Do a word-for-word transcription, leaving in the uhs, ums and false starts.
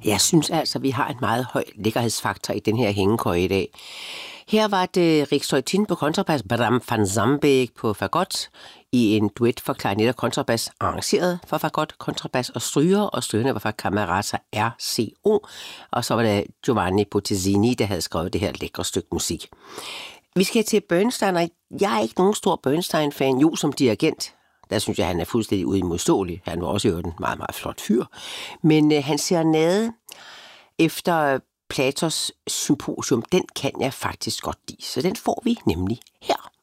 Jeg synes altså, vi har en meget høj lækkerhedsfaktor i den her hængekøje i dag. Her var det Rik Soitin på kontrabas, Bram van Zambæk på fagot, i en duet for klarinet og kontrabas, arrangeret for fagot, kontrabas og stryger, og strygerne var fra Camerata R C O, og så var det Giovanni Bottesini, der havde skrevet det her lækre stykke musik. Vi skal til Bernstein, og jeg er ikke nogen stor Bernstein-fan, jo som dirigent. Der synes jeg, han er fuldstændig uimodståelig. Han var også jo en meget, meget flot fyr. Men øh, han ser nede efter Platos Symposium, den kan jeg faktisk godt lide, så den får vi nemlig her.